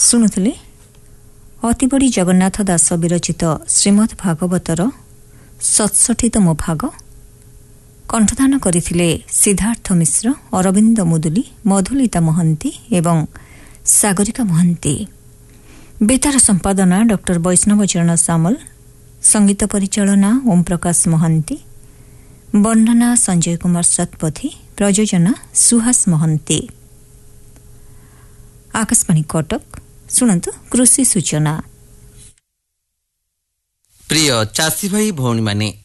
ଶୁଣୁଥିଲେ ଅତିବଡ଼ି ଜଗନ୍ନାଥ ଦାସ ବିରଚିତ ଶ୍ରୀମଦ୍ ଭାଗବତର 67ତମ ଭାଗ। କଣ୍ଠଦାନ କରିଥିଲେ ସିଦ୍ଧାର୍ଥ ମିଶ୍ର, ଅରବିନ୍ଦ ମୁଦୁଲି, ମଧୁଲିତା ମହାନ୍ତି ଏବଂ ସାଗରିକା ମହାନ୍ତି। ବେତାର ସମ୍ପାଦନା ଡକ୍ଟର ବୈଷ୍ଣବ ଚରଣ ସାମଲ, ସଙ୍ଗୀତ ପରିଚାଳନା ଓମ୍ ପ୍ରକାଶ ମହାନ୍ତି, ବର୍ଣ୍ଣନା ସଞ୍ଜୟ କୁମାର ଶତପଥୀ, ପ୍ରଯୋଜନା ସୁହାସ ମହାନ୍ତି। ଆକାଶବାଣୀ କଟକ। ଶୁଣନ୍ତୁ କୃଷି ସୂଚନା। ପ୍ରିୟ ଚାଷୀ ଭାଇ ଭଉଣୀମାନେ,